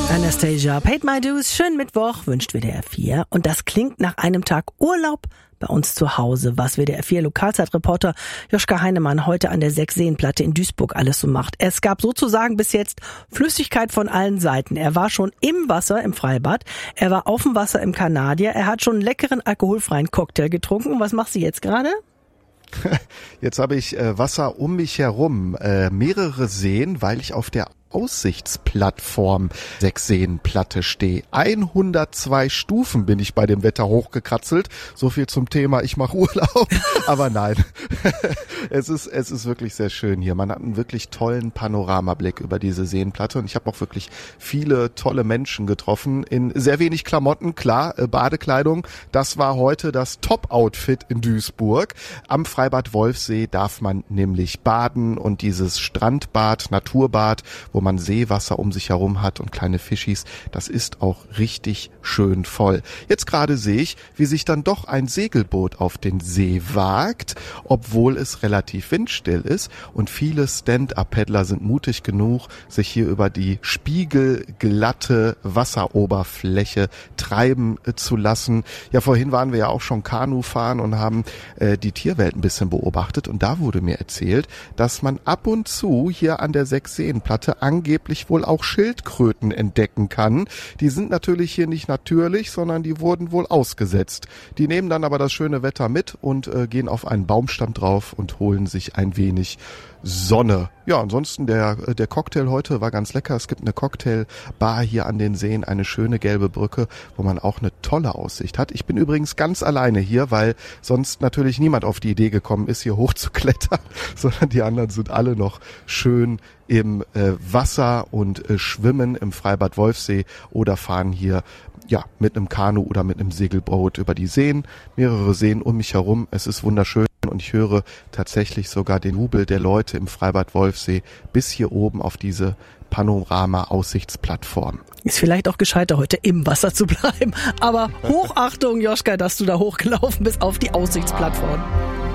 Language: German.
Anastasia, Paid My Dues, schönen Mittwoch, wünscht WDR 4. Und das klingt nach einem Tag Urlaub bei uns zu Hause, was WDR 4 Lokalzeitreporter Joschka Heinemann heute an der Sechsseenplatte in Duisburg alles so macht. Es gab sozusagen bis jetzt Flüssigkeit von allen Seiten. Er war schon im Wasser im Freibad, er war auf dem Wasser im Kanadier, er hat schon einen leckeren alkoholfreien Cocktail getrunken. Was machst du jetzt gerade? Jetzt habe ich Wasser um mich herum, mehrere Seen, weil ich auf der Aussichtsplattform Sechsseenplatte stehe. 102 Stufen bin ich bei dem Wetter hochgekratzelt. So viel zum Thema, ich mache Urlaub. Aber nein, es ist wirklich sehr schön hier. Man hat einen wirklich tollen Panoramablick über diese Seenplatte und ich habe auch wirklich viele tolle Menschen getroffen in sehr wenig Klamotten. Klar, Badekleidung, das war heute das Top-Outfit in Duisburg. Am Freibad Wolfsee darf man nämlich baden und dieses Strandbad, Naturbad, wo man Seewasser um sich herum hat und kleine Fischis, das ist auch richtig schön voll. Jetzt gerade sehe ich, wie sich dann doch ein Segelboot auf den See wagt, obwohl es relativ windstill ist und viele Stand-Up-Paddler sind mutig genug, sich hier über die spiegelglatte Wasseroberfläche treiben zu lassen. Ja, vorhin waren wir ja auch schon Kanu fahren und haben die Tierwelt ein bisschen beobachtet und da wurde mir erzählt, dass man ab und zu hier an der Sechsseenplatte angeblich wohl auch Schildkröten entdecken kann. Die sind natürlich hier nicht natürlich, sondern die wurden wohl ausgesetzt. Die nehmen dann aber das schöne Wetter mit und gehen auf einen Baumstamm drauf und holen sich ein wenig Sonne. Ja, ansonsten der Cocktail heute war ganz lecker. Es gibt eine Cocktailbar hier an den Seen, eine schöne gelbe Brücke, wo man auch eine tolle Aussicht hat. Ich bin übrigens ganz alleine hier, weil sonst natürlich niemand auf die Idee gekommen ist, hier hochzuklettern, sondern die anderen sind alle noch schön im Wasser und schwimmen im Freibad Wolfsee oder fahren hier mit einem Kanu oder mit einem Segelboot über die Seen. Mehrere Seen um mich herum. Es ist wunderschön und ich höre tatsächlich sogar den Jubel der Leute im Freibad Wolfsee bis hier oben auf diese Panorama-Aussichtsplattform. Ist vielleicht auch gescheiter, heute im Wasser zu bleiben. Aber Hochachtung, Joschka, dass du da hochgelaufen bist auf die Aussichtsplattform.